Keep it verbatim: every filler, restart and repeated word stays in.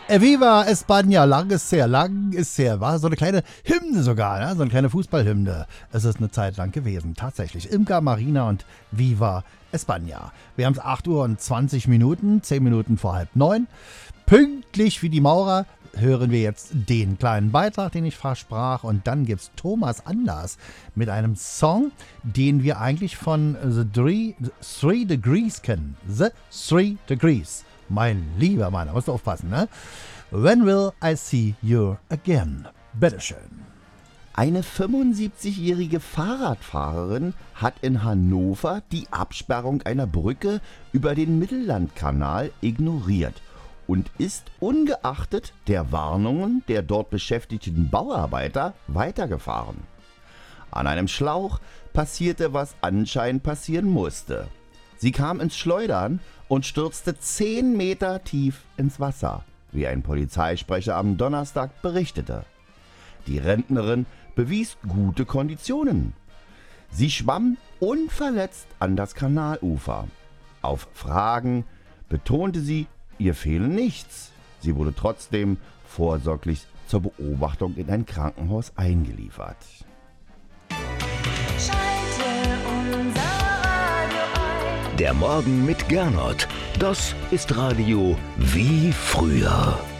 Viva España, lang ist her, lang ist her, war so eine kleine Hymne sogar, ne? So eine kleine Fußballhymne. Es ist eine Zeit lang gewesen, tatsächlich. Imca Marina und Viva España. Wir haben es acht Uhr und zwanzig Minuten, zehn Minuten vor halb neun. Pünktlich wie die Maurer hören wir jetzt den kleinen Beitrag, den ich versprach. Und dann gibt's Thomas Anders mit einem Song, den wir eigentlich von The Three, Three Degrees kennen. The Three Degrees. Mein lieber Mann, da musst du aufpassen, ne? When will I see you again? Bitteschön. Eine fünfundsiebzigjährige Fahrradfahrerin hat in Hannover die Absperrung einer Brücke über den Mittellandkanal ignoriert und ist ungeachtet der Warnungen der dort beschäftigten Bauarbeiter weitergefahren. An einem Schlauch passierte, was anscheinend passieren musste. Sie kam ins Schleudern und stürzte zehn Meter tief ins Wasser, wie ein Polizeisprecher am Donnerstag berichtete. Die Rentnerin bewies gute Konditionen. Sie schwamm unverletzt an das Kanalufer. Auf Fragen betonte sie, ihr fehle nichts. Sie wurde trotzdem vorsorglich zur Beobachtung in ein Krankenhaus eingeliefert. Der Morgen mit Gernot, das ist Radio wie früher.